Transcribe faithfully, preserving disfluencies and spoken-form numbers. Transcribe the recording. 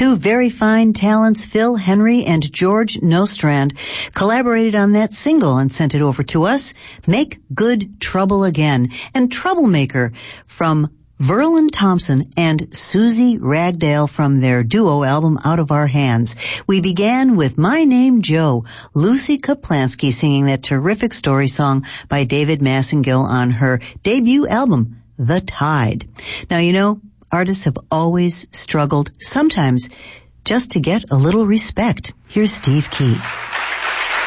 Two very fine talents, Phil Henry and George Nostrand, collaborated on that single and sent it over to us. Make Good Trouble Again. And Troublemaker from Verlin Thompson and Susie Ragdale from their duo album Out of Our Hands. We began with My Name Joe, Lucy Kaplansky singing that terrific story song by David Massengill on her debut album, The Tide. Now, you know, artists have always struggled, sometimes just to get a little respect. Here's Steve Key.